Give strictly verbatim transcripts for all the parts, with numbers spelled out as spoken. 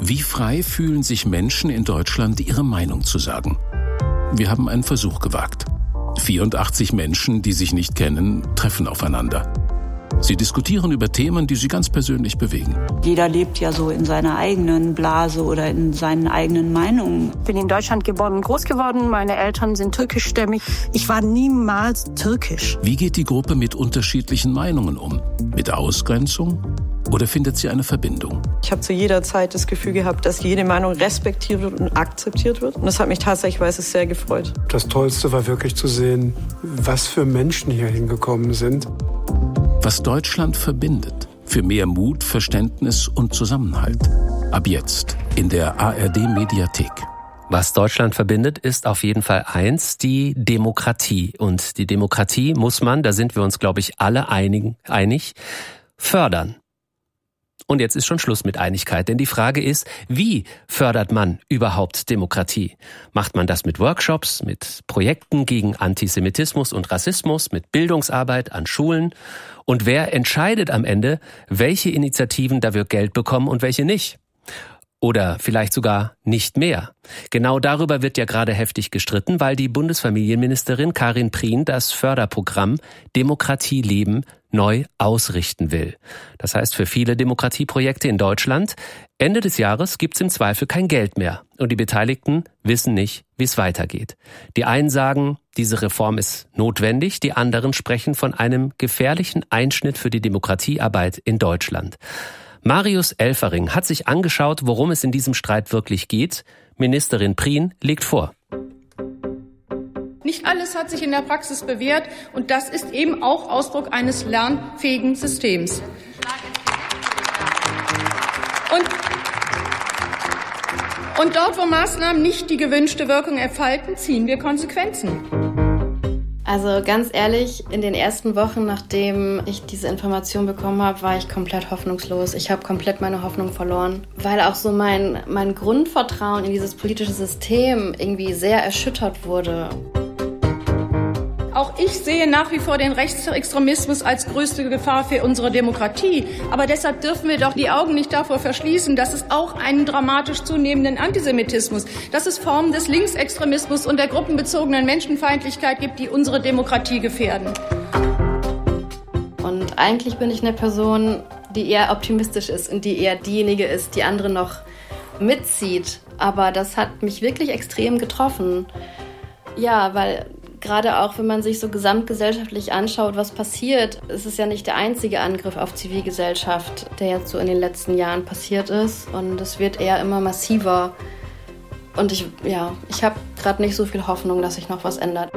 Wie frei fühlen sich Menschen in Deutschland, ihre Meinung zu sagen? Wir haben einen Versuch gewagt. vierundachtzig Menschen, die sich nicht kennen, treffen aufeinander. Sie diskutieren über Themen, die sie ganz persönlich bewegen. Jeder lebt ja so in seiner eigenen Blase oder in seinen eigenen Meinungen. Ich bin in Deutschland geboren und groß geworden. Meine Eltern sind türkischstämmig. Ich war niemals türkisch. Wie geht die Gruppe mit unterschiedlichen Meinungen um? Mit Ausgrenzung? Oder findet sie eine Verbindung? Ich habe zu jeder Zeit das Gefühl gehabt, dass jede Meinung respektiert wird und akzeptiert wird. Und das hat mich tatsächlich sehr gefreut. Das Tollste war wirklich zu sehen, was für Menschen hier hingekommen sind. Was Deutschland verbindet. Für mehr Mut, Verständnis und Zusammenhalt. Ab jetzt in der A R D-Mediathek. Was Deutschland verbindet, ist auf jeden Fall eins, die Demokratie. Und die Demokratie muss man, da sind wir uns, glaube ich, alle einig, einig fördern. Und jetzt ist schon Schluss mit Einigkeit, denn die Frage ist, wie fördert man überhaupt Demokratie? Macht man das mit Workshops, mit Projekten gegen Antisemitismus und Rassismus, mit Bildungsarbeit an Schulen? Und wer entscheidet am Ende, welche Initiativen dafür Geld bekommen und welche nicht? Oder vielleicht sogar nicht mehr. Genau darüber wird ja gerade heftig gestritten, weil die Bundesfamilienministerin Karin Prien das Förderprogramm Demokratie leben neu ausrichten will. Das heißt, für viele Demokratieprojekte in Deutschland, Ende des Jahres gibt's im Zweifel kein Geld mehr. Und die Beteiligten wissen nicht, wie es weitergeht. Die einen sagen, diese Reform ist notwendig, die anderen sprechen von einem gefährlichen Einschnitt für die Demokratiearbeit in Deutschland. Marius Elfering hat sich angeschaut, worum es in diesem Streit wirklich geht. Ministerin Prien legt vor. Nicht alles hat sich in der Praxis bewährt und das ist eben auch Ausdruck eines lernfähigen Systems. Und, und dort, wo Maßnahmen nicht die gewünschte Wirkung entfalten, ziehen wir Konsequenzen. Also ganz ehrlich, in den ersten Wochen, nachdem ich diese Information bekommen habe, war ich komplett hoffnungslos. Ich habe komplett meine Hoffnung verloren, weil auch so mein, mein Grundvertrauen in dieses politische System irgendwie sehr erschüttert wurde. Auch ich sehe nach wie vor den Rechtsextremismus als größte Gefahr für unsere Demokratie. Aber deshalb dürfen wir doch die Augen nicht davor verschließen, dass es auch einen dramatisch zunehmenden Antisemitismus, dass es Formen des Linksextremismus und der gruppenbezogenen Menschenfeindlichkeit gibt, die unsere Demokratie gefährden. Und eigentlich bin ich eine Person, die eher optimistisch ist und die eher diejenige ist, die andere noch mitzieht. Aber das hat mich wirklich extrem getroffen. Ja, weil gerade auch, wenn man sich so gesamtgesellschaftlich anschaut, was passiert, ist es ja nicht der einzige Angriff auf Zivilgesellschaft, der jetzt so in den letzten Jahren passiert ist. Und es wird eher immer massiver. Und ich, ja, ich habe gerade nicht so viel Hoffnung, dass sich noch was ändert.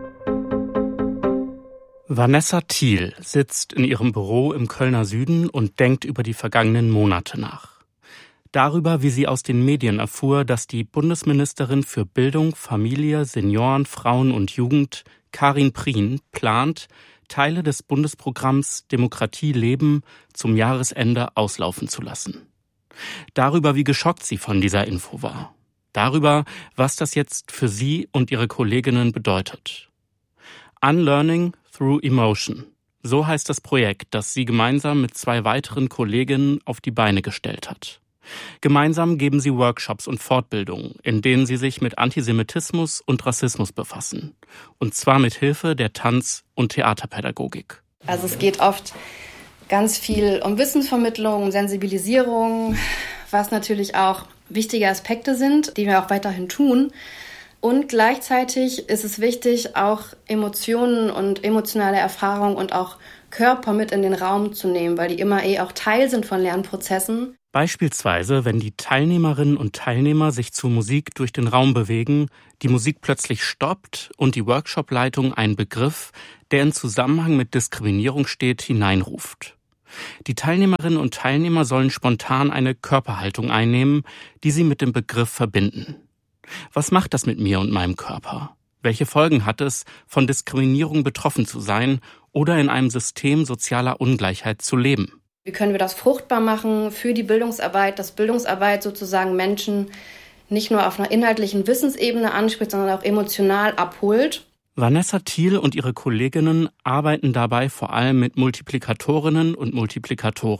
Vanessa Thiel sitzt in ihrem Büro im Kölner Süden und denkt über die vergangenen Monate nach. Darüber, wie sie aus den Medien erfuhr, dass die Bundesministerin für Bildung, Familie, Senioren, Frauen und Jugend, Karin Prien, plant, Teile des Bundesprogramms Demokratie leben zum Jahresende auslaufen zu lassen. Darüber, wie geschockt sie von dieser Info war. Darüber, was das jetzt für sie und ihre Kolleginnen bedeutet. Unlearning through Emotion. So heißt das Projekt, das sie gemeinsam mit zwei weiteren Kolleginnen auf die Beine gestellt hat. Gemeinsam geben sie Workshops und Fortbildungen, in denen sie sich mit Antisemitismus und Rassismus befassen. Und zwar mit Hilfe der Tanz- und Theaterpädagogik. Also es geht oft ganz viel um Wissensvermittlung, um Sensibilisierung, was natürlich auch wichtige Aspekte sind, die wir auch weiterhin tun. Und gleichzeitig ist es wichtig, auch Emotionen und emotionale Erfahrungen und auch Körper mit in den Raum zu nehmen, weil die immer eh auch Teil sind von Lernprozessen. Beispielsweise, wenn die Teilnehmerinnen und Teilnehmer sich zur Musik durch den Raum bewegen, die Musik plötzlich stoppt und die Workshopleitung einen Begriff, der in Zusammenhang mit Diskriminierung steht, hineinruft. Die Teilnehmerinnen und Teilnehmer sollen spontan eine Körperhaltung einnehmen, die sie mit dem Begriff verbinden. Was macht das mit mir und meinem Körper? Welche Folgen hat es, von Diskriminierung betroffen zu sein oder in einem System sozialer Ungleichheit zu leben? Wie können wir das fruchtbar machen für die Bildungsarbeit, dass Bildungsarbeit sozusagen Menschen nicht nur auf einer inhaltlichen Wissensebene anspricht, sondern auch emotional abholt? Vanessa Thiel und ihre Kolleginnen arbeiten dabei vor allem mit Multiplikatorinnen und Multiplikatoren.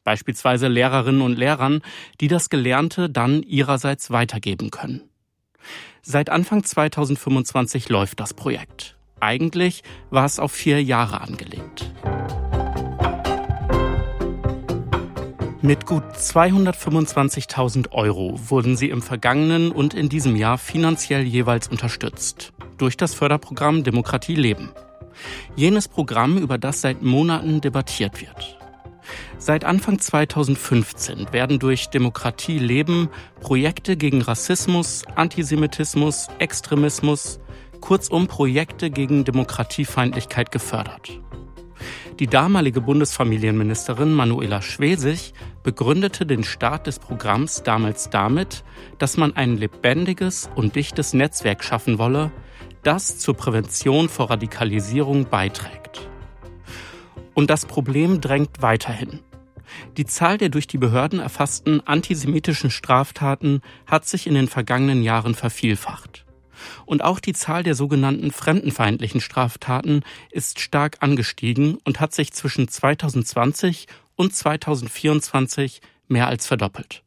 beispielsweise Lehrerinnen und Lehrern, die das Gelernte dann ihrerseits weitergeben können. Seit Anfang zweitausendfünfundzwanzig läuft das Projekt. Eigentlich war es auf vier Jahre angelegt. Mit gut zweihundertfünfundzwanzigtausend Euro wurden sie im vergangenen und in diesem Jahr finanziell jeweils unterstützt. Durch das Förderprogramm Demokratie leben. Jenes Programm, über das seit Monaten debattiert wird. Seit Anfang zweitausendfünfzehn werden durch Demokratie leben Projekte gegen Rassismus, Antisemitismus, Extremismus, kurzum Projekte gegen Demokratiefeindlichkeit gefördert. Die damalige Bundesfamilienministerin Manuela Schwesig begründete den Start des Programms damals damit, dass man ein lebendiges und dichtes Netzwerk schaffen wolle, das zur Prävention vor Radikalisierung beiträgt. Und das Problem drängt weiterhin. Die Zahl der durch die Behörden erfassten antisemitischen Straftaten hat sich in den vergangenen Jahren vervielfacht. Und auch die Zahl der sogenannten fremdenfeindlichen Straftaten ist stark angestiegen und hat sich zwischen zweitausendzwanzig und zweitausendvierundzwanzig mehr als verdoppelt.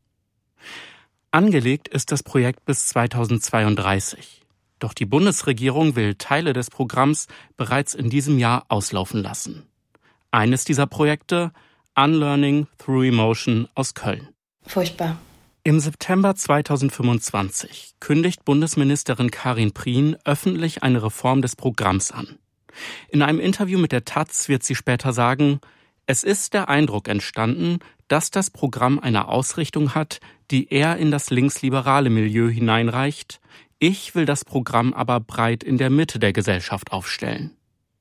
Angelegt ist das Projekt bis zweitausendzweiunddreißig. Doch die Bundesregierung will Teile des Programms bereits in diesem Jahr auslaufen lassen. Eines dieser Projekte, Unlearning Through Emotion aus Köln. Furchtbar. Im September zweitausendfünfundzwanzig kündigt Bundesministerin Karin Prien öffentlich eine Reform des Programms an. In einem Interview mit der Taz wird sie später sagen, es ist der Eindruck entstanden, dass das Programm eine Ausrichtung hat, die eher in das linksliberale Milieu hineinreicht. Ich will das Programm aber breit in der Mitte der Gesellschaft aufstellen.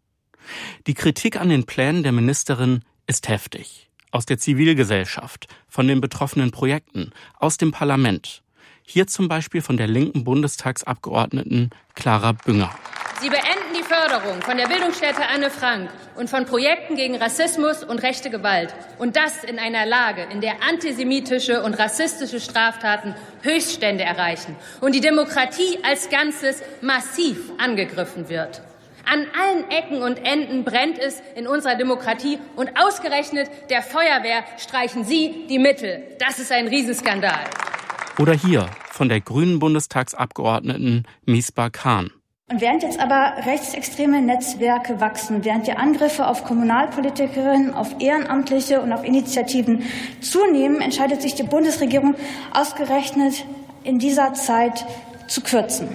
Die Kritik an den Plänen der Ministerin ist heftig. Aus der Zivilgesellschaft, von den betroffenen Projekten, aus dem Parlament. Hier zum Beispiel von der linken Bundestagsabgeordneten Clara Bünger. Sie beenden die Förderung von der Bildungsstätte Anne Frank und von Projekten gegen Rassismus und rechte Gewalt. Und das in einer Lage, in der antisemitische und rassistische Straftaten Höchststände erreichen und die Demokratie als Ganzes massiv angegriffen wird. An allen Ecken und Enden brennt es in unserer Demokratie und ausgerechnet der Feuerwehr streichen Sie die Mittel. Das ist ein Riesenskandal. Oder hier von der grünen Bundestagsabgeordneten Misbah Khan. Und während jetzt aber rechtsextreme Netzwerke wachsen, während die Angriffe auf Kommunalpolitikerinnen, auf Ehrenamtliche und auf Initiativen zunehmen, entscheidet sich die Bundesregierung ausgerechnet in dieser Zeit zu kürzen.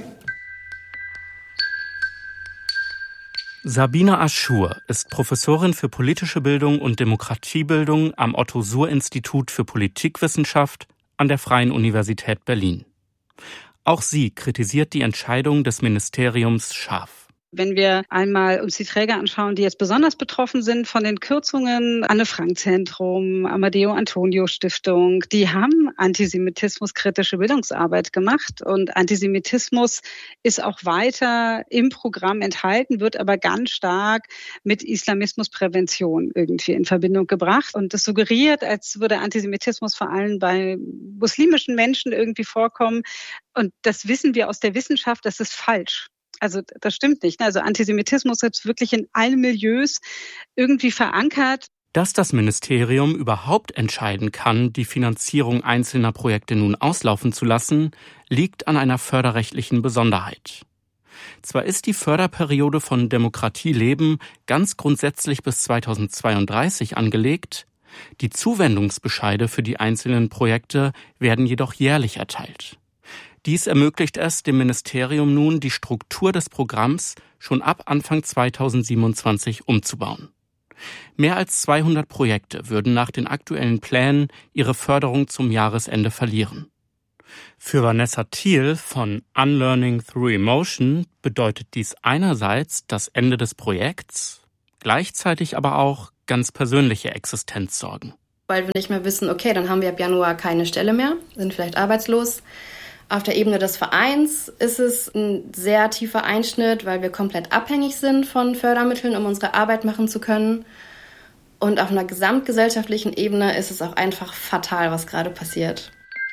Sabine Aschur ist Professorin für politische Bildung und Demokratiebildung am Otto-Suhr-Institut für Politikwissenschaft an der Freien Universität Berlin. Auch sie kritisiert die Entscheidung des Ministeriums scharf. Wenn wir einmal uns die Träger anschauen, die jetzt besonders betroffen sind von den Kürzungen, Anne-Frank-Zentrum, Amadeo-Antonio-Stiftung, die haben antisemitismuskritische Bildungsarbeit gemacht. Und Antisemitismus ist auch weiter im Programm enthalten, wird aber ganz stark mit Islamismusprävention irgendwie in Verbindung gebracht. Und das suggeriert, als würde Antisemitismus vor allem bei muslimischen Menschen irgendwie vorkommen. Und das wissen wir aus der Wissenschaft, das ist falsch. Also das stimmt nicht. Also Antisemitismus ist wirklich in allen Milieus irgendwie verankert. Dass das Ministerium überhaupt entscheiden kann, die Finanzierung einzelner Projekte nun auslaufen zu lassen, liegt an einer förderrechtlichen Besonderheit. Zwar ist die Förderperiode von Demokratie leben ganz grundsätzlich bis zweitausendzweiunddreißig angelegt, die Zuwendungsbescheide für die einzelnen Projekte werden jedoch jährlich erteilt. Dies ermöglicht es dem Ministerium nun, die Struktur des Programms schon ab Anfang zweitausendsiebenundzwanzig umzubauen. Mehr als zweihundert Projekte würden nach den aktuellen Plänen ihre Förderung zum Jahresende verlieren. Für Vanessa Thiel von Unlearning Through Emotion bedeutet dies einerseits das Ende des Projekts, gleichzeitig aber auch ganz persönliche Existenzsorgen. Weil wir nicht mehr wissen, okay, dann haben wir ab Januar keine Stelle mehr, sind vielleicht arbeitslos. Auf der Ebene des Vereins ist es ein sehr tiefer Einschnitt, weil wir komplett abhängig sind von Fördermitteln, um unsere Arbeit machen zu können. Und auf einer gesamtgesellschaftlichen Ebene ist es auch einfach fatal, was gerade passiert.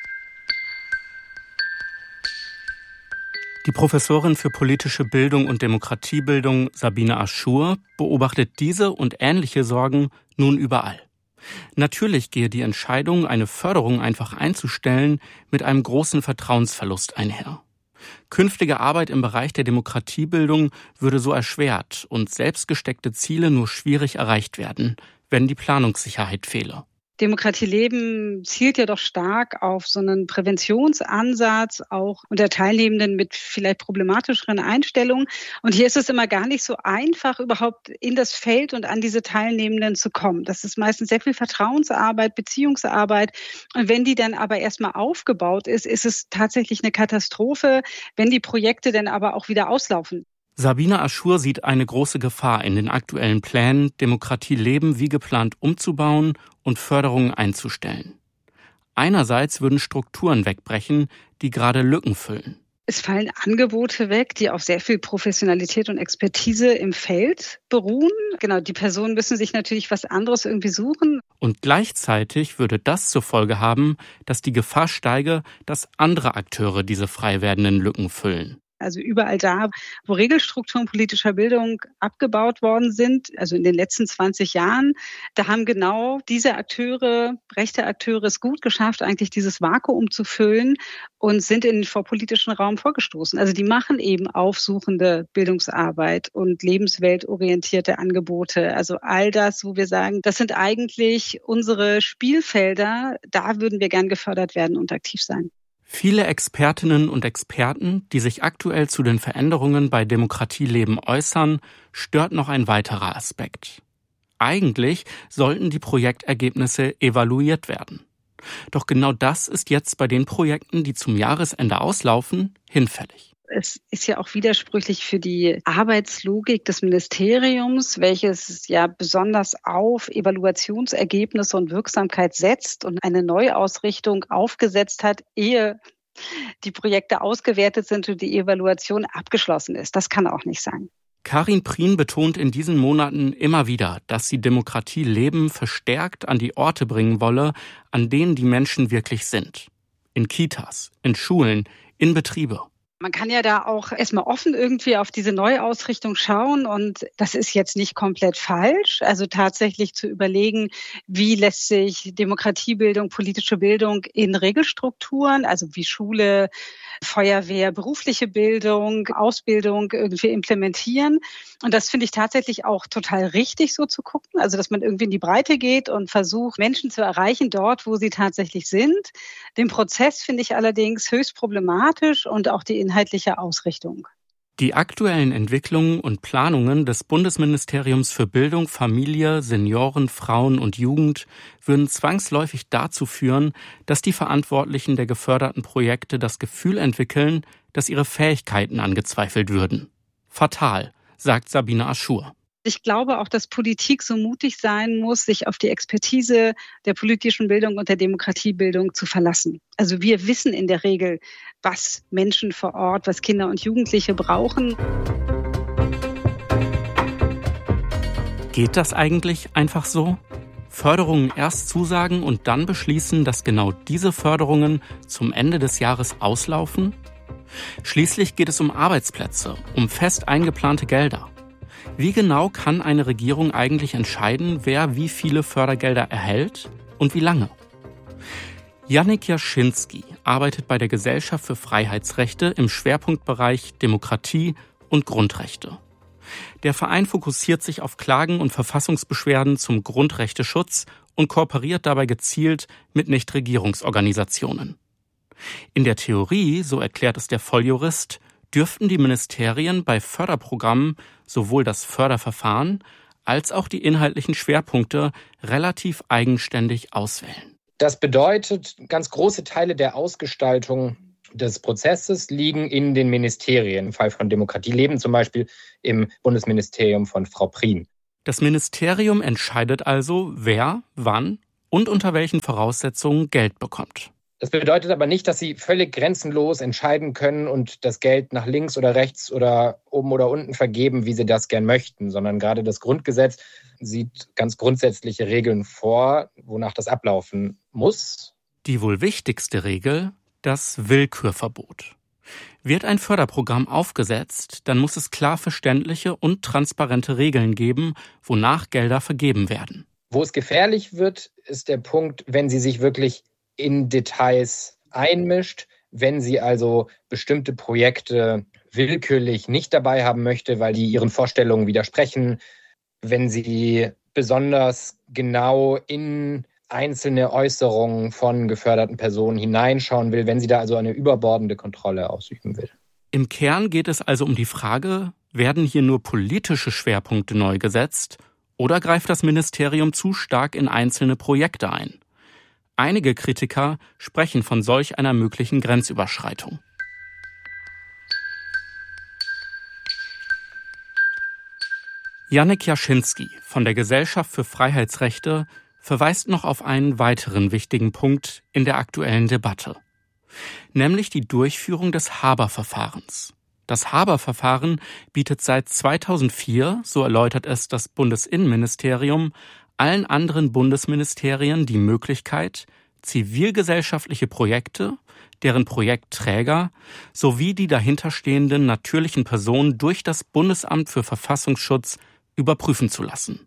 Die Professorin für politische Bildung und Demokratiebildung Sabine Aschur beobachtet diese und ähnliche Sorgen nun überall. Natürlich gehe die Entscheidung, eine Förderung einfach einzustellen, mit einem großen Vertrauensverlust einher. Künftige Arbeit im Bereich der Demokratiebildung würde so erschwert und selbst gesteckte Ziele nur schwierig erreicht werden, wenn die Planungssicherheit fehle. Demokratie leben zielt ja doch stark auf so einen Präventionsansatz, auch unter Teilnehmenden mit vielleicht problematischeren Einstellungen. Und hier ist es immer gar nicht so einfach, überhaupt in das Feld und an diese Teilnehmenden zu kommen. Das ist meistens sehr viel Vertrauensarbeit, Beziehungsarbeit. Und wenn die dann aber erstmal aufgebaut ist, ist es tatsächlich eine Katastrophe, wenn die Projekte dann aber auch wieder auslaufen. Sabine Aschur sieht eine große Gefahr in den aktuellen Plänen, Demokratie leben wie geplant umzubauen und Förderungen einzustellen. Einerseits würden Strukturen wegbrechen, die gerade Lücken füllen. Es fallen Angebote weg, die auf sehr viel Professionalität und Expertise im Feld beruhen. Genau, die Personen müssen sich natürlich was anderes irgendwie suchen. Und gleichzeitig würde das zur Folge haben, dass die Gefahr steige, dass andere Akteure diese frei werdenden Lücken füllen. Also überall da, wo Regelstrukturen politischer Bildung abgebaut worden sind, also in den letzten zwanzig Jahren, da haben genau diese Akteure, rechte Akteure es gut geschafft, eigentlich dieses Vakuum zu füllen und sind in den vorpolitischen Raum vorgestoßen. Also die machen eben aufsuchende Bildungsarbeit und lebensweltorientierte Angebote. Also all das, wo wir sagen, das sind eigentlich unsere Spielfelder, da würden wir gern gefördert werden und aktiv sein. Viele Expertinnen und Experten, die sich aktuell zu den Veränderungen bei Demokratieleben äußern, stört noch ein weiterer Aspekt. Eigentlich sollten die Projektergebnisse evaluiert werden. Doch genau das ist jetzt bei den Projekten, die zum Jahresende auslaufen, hinfällig. Es ist ja auch widersprüchlich für die Arbeitslogik des Ministeriums, welches ja besonders auf Evaluationsergebnisse und Wirksamkeit setzt und eine Neuausrichtung aufgesetzt hat, ehe die Projekte ausgewertet sind und die Evaluation abgeschlossen ist. Das kann auch nicht sein. Karin Prien betont in diesen Monaten immer wieder, dass sie Demokratie leben verstärkt an die Orte bringen wolle, an denen die Menschen wirklich sind. In Kitas, in Schulen, in Betriebe. Man kann ja da auch erstmal offen irgendwie auf diese Neuausrichtung schauen und das ist jetzt nicht komplett falsch. Also tatsächlich zu überlegen, wie lässt sich Demokratiebildung, politische Bildung in Regelstrukturen, also wie Schule, Feuerwehr, berufliche Bildung, Ausbildung irgendwie implementieren. Und das finde ich tatsächlich auch total richtig, so zu gucken. Also dass man irgendwie in die Breite geht und versucht, Menschen zu erreichen dort, wo sie tatsächlich sind. Den Prozess finde ich allerdings höchst problematisch und auch die inhaltliche Ausrichtung. Die aktuellen Entwicklungen und Planungen des Bundesministeriums für Bildung, Familie, Senioren, Frauen und Jugend würden zwangsläufig dazu führen, dass die Verantwortlichen der geförderten Projekte das Gefühl entwickeln, dass ihre Fähigkeiten angezweifelt würden. Fatal, sagt Sabine Aschur. Ich glaube auch, dass Politik so mutig sein muss, sich auf die Expertise der politischen Bildung und der Demokratiebildung zu verlassen. Also wir wissen in der Regel, was Menschen vor Ort, was Kinder und Jugendliche brauchen. Geht das eigentlich einfach so? Förderungen erst zusagen und dann beschließen, dass genau diese Förderungen zum Ende des Jahres auslaufen? Schließlich geht es um Arbeitsplätze, um fest eingeplante Gelder. Wie genau kann eine Regierung eigentlich entscheiden, wer wie viele Fördergelder erhält und wie lange? Jannik Jaschinski arbeitet bei der Gesellschaft für Freiheitsrechte im Schwerpunktbereich Demokratie und Grundrechte. Der Verein fokussiert sich auf Klagen und Verfassungsbeschwerden zum Grundrechteschutz und kooperiert dabei gezielt mit Nichtregierungsorganisationen. In der Theorie, so erklärt es der Volljurist, dürften die Ministerien bei Förderprogrammen sowohl das Förderverfahren als auch die inhaltlichen Schwerpunkte relativ eigenständig auswählen. Das bedeutet, ganz große Teile der Ausgestaltung des Prozesses liegen in den Ministerien. Im Fall von Demokratie leben zum Beispiel im Bundesministerium von Frau Prien. Das Ministerium entscheidet also, wer, wann und unter welchen Voraussetzungen Geld bekommt. Das bedeutet aber nicht, dass sie völlig grenzenlos entscheiden können und das Geld nach links oder rechts oder oben oder unten vergeben, wie sie das gern möchten, sondern gerade das Grundgesetz sieht ganz grundsätzliche Regeln vor, wonach das ablaufen muss. Die wohl wichtigste Regel: das Willkürverbot. Wird ein Förderprogramm aufgesetzt, dann muss es klar verständliche und transparente Regeln geben, wonach Gelder vergeben werden. Wo es gefährlich wird, ist der Punkt, wenn sie sich wirklich in Details einmischt, wenn sie also bestimmte Projekte willkürlich nicht dabei haben möchte, weil die ihren Vorstellungen widersprechen, wenn sie besonders genau in einzelne Äußerungen von geförderten Personen hineinschauen will, wenn sie da also eine überbordende Kontrolle ausüben will. Im Kern geht es also um die Frage, werden hier nur politische Schwerpunkte neu gesetzt oder greift das Ministerium zu stark in einzelne Projekte ein? Einige Kritiker sprechen von solch einer möglichen Grenzüberschreitung. Janek Jaschinski von der Gesellschaft für Freiheitsrechte verweist noch auf einen weiteren wichtigen Punkt in der aktuellen Debatte, nämlich die Durchführung des Haber-Verfahrens. Das Haber-Verfahren bietet seit zweitausendvier, so erläutert es das Bundesinnenministerium, allen anderen Bundesministerien die Möglichkeit, zivilgesellschaftliche Projekte, deren Projektträger sowie die dahinterstehenden natürlichen Personen durch das Bundesamt für Verfassungsschutz überprüfen zu lassen.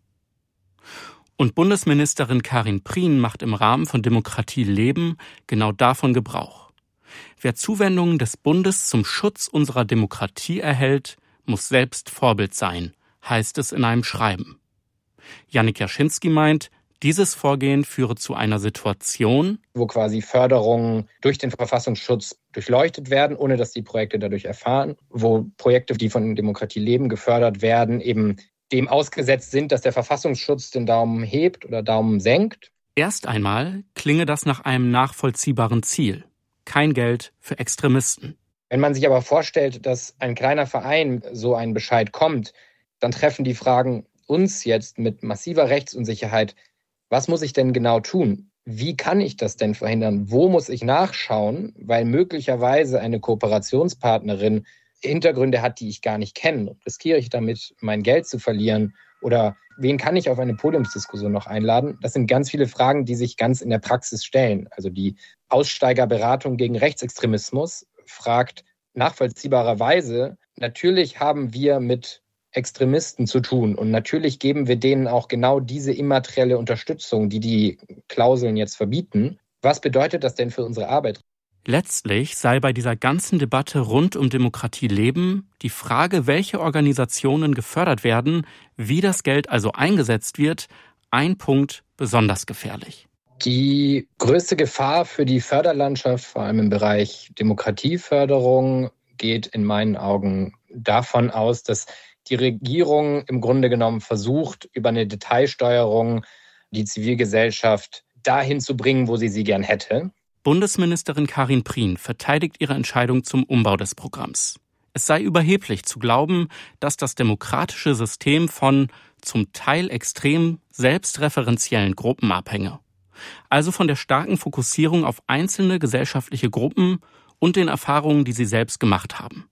Und Bundesministerin Karin Prien macht im Rahmen von Demokratie leben genau davon Gebrauch. Wer Zuwendungen des Bundes zum Schutz unserer Demokratie erhält, muss selbst Vorbild sein, heißt es in einem Schreiben. Janek Jaschinski meint, dieses Vorgehen führe zu einer Situation, wo quasi Förderungen durch den Verfassungsschutz durchleuchtet werden, ohne dass die Projekte dadurch erfahren, wo Projekte, die von Demokratie leben, gefördert werden, eben dem ausgesetzt sind, dass der Verfassungsschutz den Daumen hebt oder Daumen senkt. Erst einmal klinge das nach einem nachvollziehbaren Ziel. Kein Geld für Extremisten. Wenn man sich aber vorstellt, dass ein kleiner Verein so einen Bescheid kommt, dann treffen die Fragen uns jetzt mit massiver Rechtsunsicherheit, was muss ich denn genau tun? Wie kann ich das denn verhindern? Wo muss ich nachschauen? Weil möglicherweise eine Kooperationspartnerin Hintergründe hat, die ich gar nicht kenne. Riskiere ich damit, mein Geld zu verlieren? Oder wen kann ich auf eine Podiumsdiskussion noch einladen? Das sind ganz viele Fragen, die sich ganz in der Praxis stellen. Also die Aussteigerberatung gegen Rechtsextremismus fragt nachvollziehbarerweise, natürlich haben wir mit Extremisten zu tun und natürlich geben wir denen auch genau diese immaterielle Unterstützung, die die Klauseln jetzt verbieten. Was bedeutet das denn für unsere Arbeit? Letztlich sei bei dieser ganzen Debatte rund um Demokratie leben die Frage, welche Organisationen gefördert werden, wie das Geld also eingesetzt wird, ein Punkt besonders gefährlich. Die größte Gefahr für die Förderlandschaft, vor allem im Bereich Demokratieförderung, geht in meinen Augen davon aus, dass die Regierung im Grunde genommen versucht, über eine Detailsteuerung die Zivilgesellschaft dahin zu bringen, wo sie sie gern hätte. Bundesministerin Karin Prien verteidigt ihre Entscheidung zum Umbau des Programms. Es sei überheblich zu glauben, dass das demokratische System von zum Teil extrem selbstreferenziellen Gruppen abhänge. Also von der starken Fokussierung auf einzelne gesellschaftliche Gruppen und den Erfahrungen, die sie selbst gemacht haben.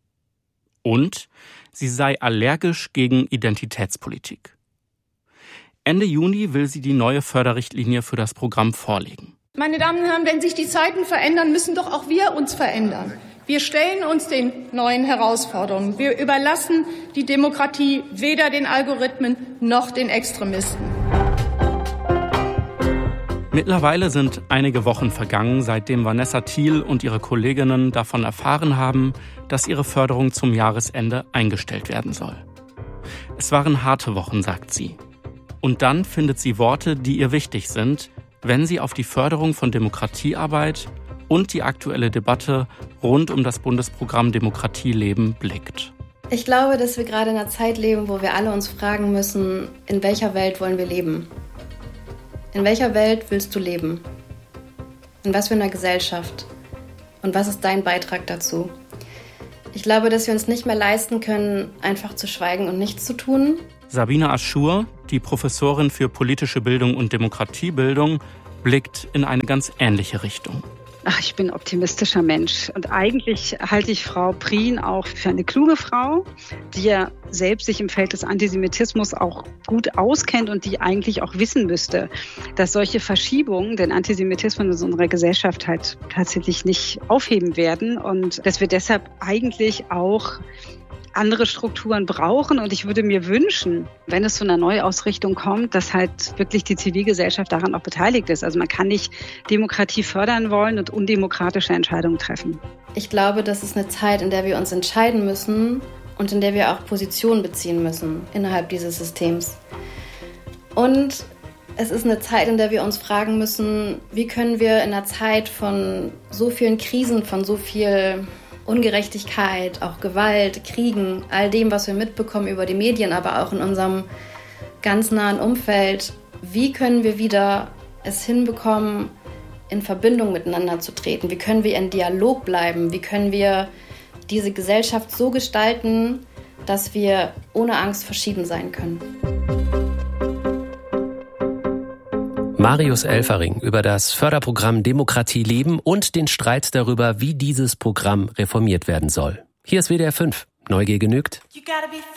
Und sie sei allergisch gegen Identitätspolitik. Ende Juni will sie die neue Förderrichtlinie für das Programm vorlegen. Meine Damen und Herren, wenn sich die Zeiten verändern, müssen doch auch wir uns verändern. Wir stellen uns den neuen Herausforderungen. Wir überlassen die Demokratie weder den Algorithmen noch den Extremisten. Mittlerweile sind einige Wochen vergangen, seitdem Vanessa Thiel und ihre Kolleginnen davon erfahren haben, dass ihre Förderung zum Jahresende eingestellt werden soll. Es waren harte Wochen, sagt sie. Und dann findet sie Worte, die ihr wichtig sind, wenn sie auf die Förderung von Demokratiearbeit und die aktuelle Debatte rund um das Bundesprogramm Demokratie leben blickt. Ich glaube, dass wir gerade in einer Zeit leben, wo wir alle uns fragen müssen, in welcher Welt wollen wir leben? In welcher Welt willst du leben? In was für einer Gesellschaft? Und was ist dein Beitrag dazu? Ich glaube, dass wir uns nicht mehr leisten können, einfach zu schweigen und nichts zu tun. Sabine Aschur, die Professorin für politische Bildung und Demokratiebildung, blickt in eine ganz ähnliche Richtung. Ach, ich bin ein optimistischer Mensch. Und eigentlich halte ich Frau Prien auch für eine kluge Frau, die ja selbst sich im Feld des Antisemitismus auch gut auskennt und die eigentlich auch wissen müsste, dass solche Verschiebungen den Antisemitismus in unserer Gesellschaft halt tatsächlich nicht aufheben werden und dass wir deshalb eigentlich auch andere Strukturen brauchen. Und ich würde mir wünschen, wenn es zu einer Neuausrichtung kommt, dass halt wirklich die Zivilgesellschaft daran auch beteiligt ist. Also man kann nicht Demokratie fördern wollen und undemokratische Entscheidungen treffen. Ich glaube, das ist eine Zeit, in der wir uns entscheiden müssen und in der wir auch Position beziehen müssen innerhalb dieses Systems. Und es ist eine Zeit, in der wir uns fragen müssen, wie können wir in einer Zeit von so vielen Krisen, von so viel Ungerechtigkeit, auch Gewalt, Kriegen, all dem, was wir mitbekommen über die Medien, aber auch in unserem ganz nahen Umfeld, wie können wir wieder es hinbekommen, in Verbindung miteinander zu treten? Wie können wir in Dialog bleiben? Wie können wir diese Gesellschaft so gestalten, dass wir ohne Angst verschieden sein können? Marius Elfering über das Förderprogramm Demokratie leben und den Streit darüber, wie dieses Programm reformiert werden soll. Hier ist W D R fünf. Neugier genügt.